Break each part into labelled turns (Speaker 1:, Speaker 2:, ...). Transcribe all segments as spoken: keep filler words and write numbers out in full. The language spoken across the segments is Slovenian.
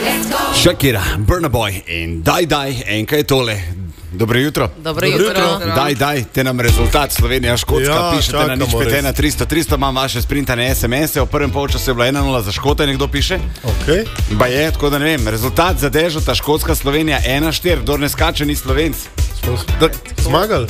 Speaker 1: Shakira, Burna Boy in Daj Daj, enkaj je tole. Dobro jutro.
Speaker 2: Dobro jutro.
Speaker 1: Daj, daj, te nam rezultat Slovenija, Škotska,
Speaker 3: Ja,
Speaker 1: pišete na
Speaker 3: čakamo
Speaker 1: nič pet ena
Speaker 3: res.
Speaker 1: tristo tristo, imam vaše sprintane es em ese, v prvem polčasu je bila ena nula za Škota, nekdo piše.
Speaker 3: Okay.
Speaker 1: Ba je, tako da ne vem, rezultat za Dežota, Škotska, Slovenija ena štiri, kdor ne skače, ni Slovenc.
Speaker 3: Da, zmagali?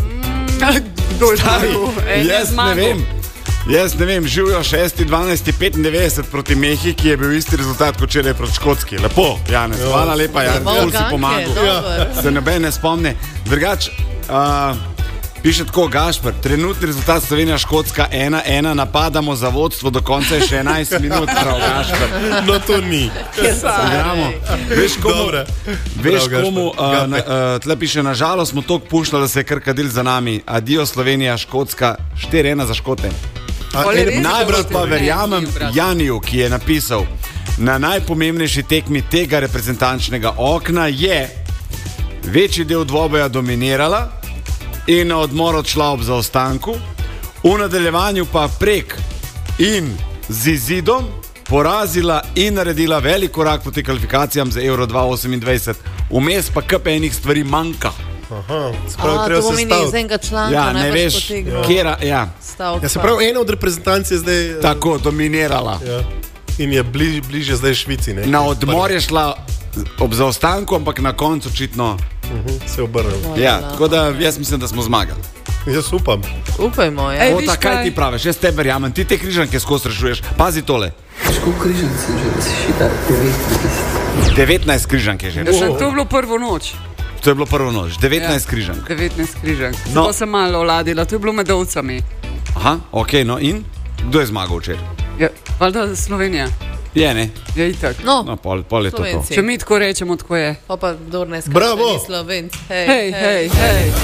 Speaker 2: Kdo je zmagal?
Speaker 1: Jaz ne vem. Jaz ne vem, živijo šesti dvanajsti petindevetdeset proti Mehiki, je bil isti rezultat kot včeraj proti Škotski. Lepo, Janez, hvala lepa, Janez, ful si pomagal. Se noben ne spomne. Drugač, uh, piše tako Gašper, trenutni rezultat Slovenija, Škotska ena ena, napadamo za vodstvo, do konca je še enajst minut, prav Gašper.
Speaker 3: No to ni.
Speaker 1: Igramo. Veš komu,
Speaker 3: Dobre.
Speaker 1: veš
Speaker 3: Prav,
Speaker 1: komu uh,
Speaker 3: Gašper.
Speaker 1: na, uh, tle piše, nažalost smo toliko pušljali, da se je kar kadil za nami. Adijo Slovenija, Škotska, štiri ena za Škote.
Speaker 3: A,
Speaker 2: Ole,
Speaker 3: ene-
Speaker 2: res?
Speaker 1: Najbolj pa
Speaker 2: Ne,
Speaker 1: verjamem
Speaker 2: ni, brat.
Speaker 1: Janiju, ki je napisal, na najpomembnejši tekmi tega reprezentančnega okna je večji del dvoboja dominirala in na odmor odšla ob zaostanku, v nadaljevanju pa prek in z izidom porazila in naredila velik korak proti kvalifikacijam za Euro dva tisoč osemindvajset. Vmes pa kap enih stvari manjka.
Speaker 3: Aha, se pravi,
Speaker 2: A,
Speaker 3: treba
Speaker 2: to
Speaker 3: se
Speaker 2: pomeni iz
Speaker 3: staviti.
Speaker 2: enega članka,
Speaker 1: Ja, ne
Speaker 2: najbrž
Speaker 1: veš,
Speaker 2: potegnil.
Speaker 1: kjera, ja,
Speaker 2: Stavka.
Speaker 3: Ja, se pravi, ena od reprezentanc je zdaj... eh,
Speaker 1: tako dominirala.
Speaker 3: Ja. In je bliž, bliže zdaj Švici, ne?
Speaker 1: Na odmor je šla ob zaostanku, ampak na koncu očitno.
Speaker 3: Uh-huh, se je obrnil.
Speaker 1: Ja, tako da jaz mislim, da smo zmagali.
Speaker 3: Jaz upam.
Speaker 2: Upajmo, ja.
Speaker 4: Ej,
Speaker 1: O,
Speaker 4: viš
Speaker 1: ta, kaj
Speaker 4: kaj?
Speaker 1: ti praviš? Jaz te verjamem, ti te križanke skozi rešuješ. Pazi tole.
Speaker 5: Koliko križancev že razšita? devetnajst.
Speaker 1: devetnajst križank je že.
Speaker 4: Ja, še to je bilo prvo noč.
Speaker 1: To je bilo prvo noč. devetnajst križank.
Speaker 4: devetnajst križank.
Speaker 1: No.
Speaker 4: No. sem malo oladila, to je bilo med ovcami.
Speaker 1: Aha, ok, no in? Kdo je zmagal včeraj?
Speaker 4: Ja, valjda Slovenija.
Speaker 1: Je, ne?
Speaker 4: Je itak.
Speaker 2: No,
Speaker 1: No, pol, pol je to to.
Speaker 2: Slovenci.
Speaker 4: Če mi tako rečemo, tako je.
Speaker 2: Pa pa kdor ne skače,
Speaker 3: Bravo.
Speaker 2: ni Slovenc. Hej,
Speaker 4: Hej, hej, hej.